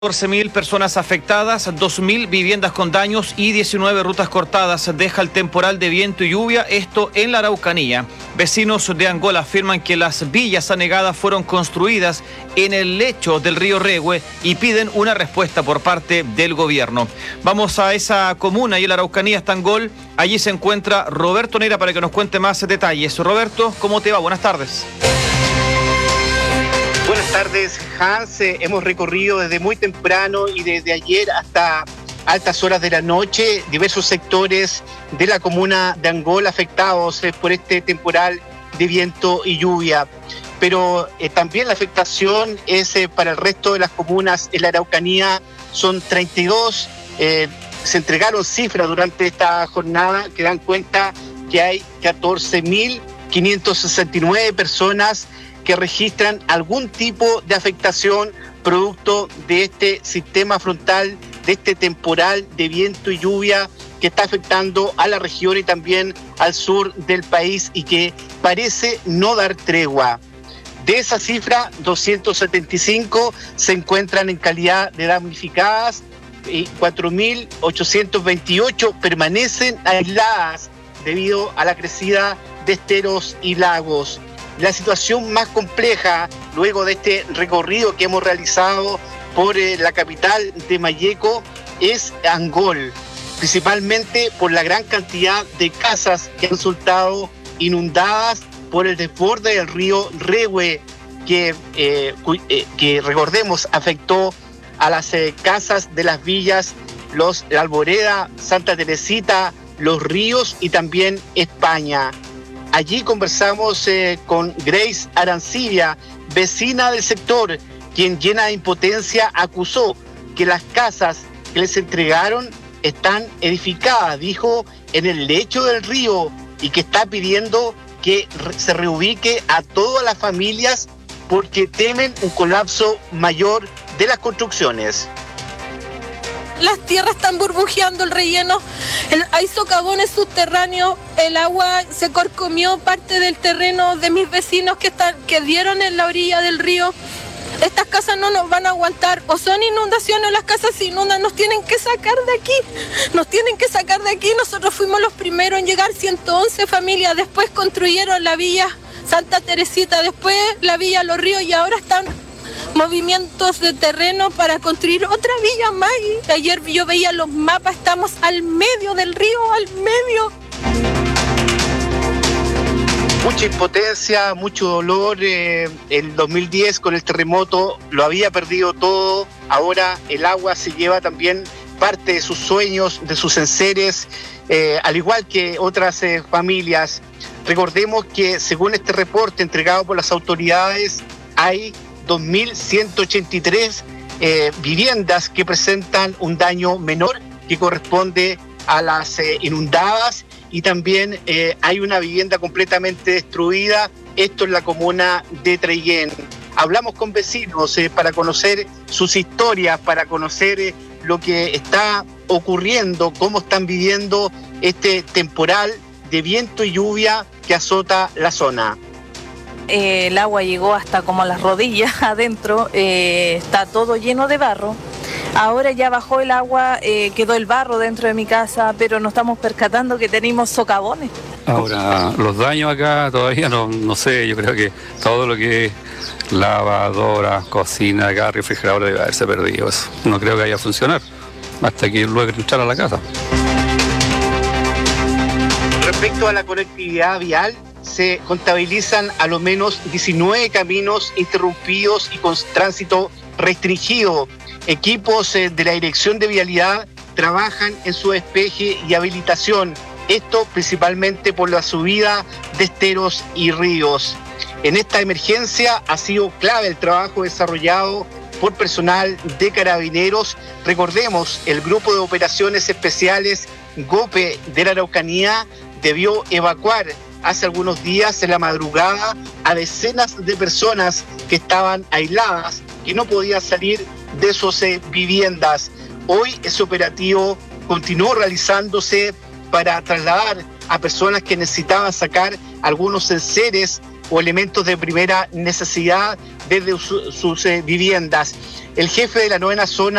14.000 personas afectadas, 2.000 viviendas con daños y 19 rutas cortadas deja el temporal de viento y lluvia, esto en la Araucanía. Vecinos de Angola afirman que las villas anegadas fueron construidas en el lecho del río Regue y piden una respuesta por parte del gobierno. Vamos a esa comuna y en la Araucanía está Angol. Allí se encuentra Roberto Neira para que nos cuente más detalles. Roberto, ¿cómo te va? Buenas tardes. Buenas tardes, Hans. Hemos recorrido desde muy temprano y desde ayer hasta altas horas de la noche diversos sectores de la comuna de Angola afectados por este temporal de viento y lluvia. Pero también la afectación es para el resto de las comunas en la Araucanía. Son 32. Se entregaron cifras durante esta jornada que dan cuenta que hay 14.569 personas que registran algún tipo de afectación producto de este sistema frontal, de este temporal de viento y lluvia que está afectando a la región y también al sur del país y que parece no dar tregua. De esa cifra, 275 se encuentran en calidad de damnificadas y 4.828 permanecen aisladas debido a la crecida de esteros y lagos. La situación más compleja, luego de este recorrido que hemos realizado por la capital de Malleco, es Angol, principalmente por la gran cantidad de casas que han resultado inundadas por el desborde del río Regue, que recordemos afectó a las casas de las villas, la Alboreda, Santa Teresita, Los Ríos y también España. Allí conversamos con Grace Arancibia, vecina del sector, quien llena de impotencia acusó que las casas que les entregaron están edificadas, dijo, en el lecho del río y que está pidiendo que se reubique a todas las familias porque temen un colapso mayor de las construcciones. Las tierras están burbujeando, el relleno, hay socavones subterráneos, el agua se carcomió parte del terreno de mis vecinos que dieron en la orilla del río. Estas casas no nos van a aguantar, o son inundaciones, las casas se inundan, nos tienen que sacar de aquí, nosotros fuimos los primeros en llegar, 111 familias, después construyeron la villa Santa Teresita, después la villa Los Ríos y ahora están movimientos de terreno para construir otra villa más. Y ayer yo veía los mapas, estamos al medio del río, al medio. Mucha impotencia, mucho dolor. El 2010 con el terremoto lo había perdido todo. Ahora el agua se lleva también parte de sus sueños, de sus enseres, al igual que otras familias. Recordemos que según este reporte entregado por las autoridades, hay 2.183 viviendas que presentan un daño menor que corresponde a las inundadas y también hay una vivienda completamente destruida, esto en la comuna de Treguén. Hablamos con vecinos para conocer sus historias, para conocer lo que está ocurriendo, cómo están viviendo este temporal de viento y lluvia que azota la zona. El agua llegó hasta como a las rodillas adentro, está todo lleno de barro. Ahora ya bajó el agua, quedó el barro dentro de mi casa, pero nos estamos percatando que tenemos socavones. Ahora, los daños acá todavía no sé, yo creo que todo lo que es lavadora, cocina, acá, refrigerador debe haberse perdido. Eso no creo que vaya a funcionar hasta que luego entrar a la casa. Respecto a la conectividad vial, se contabilizan a lo menos 19 caminos interrumpidos y con tránsito restringido. Equipos de la Dirección de Vialidad trabajan en su despeje y habilitación, esto principalmente por la subida de esteros y ríos. En esta emergencia ha sido clave el trabajo desarrollado por personal de Carabineros. Recordemos, el Grupo de Operaciones Especiales GOPE de la Araucanía debió evacuar hace algunos días en la madrugada a decenas de personas que estaban aisladas, que no podían salir de sus viviendas. Hoy ese operativo continuó realizándose para trasladar a personas que necesitaban sacar algunos enseres o elementos de primera necesidad desde sus viviendas. El jefe de la 9ª zona